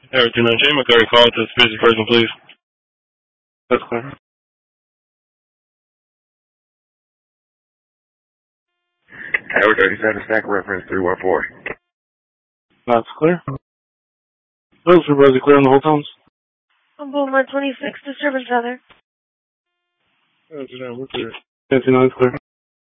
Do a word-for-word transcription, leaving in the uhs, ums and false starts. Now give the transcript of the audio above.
Tower two nine J, McCurry, call to the busy person, please. That's clear. Tower thirty-seven, stack reference three one four. That's clear. Those supervisor clear on the whole tones. On Boulevard twenty-six, disturbance other. Oh, we're clear. fifty-nine is clear.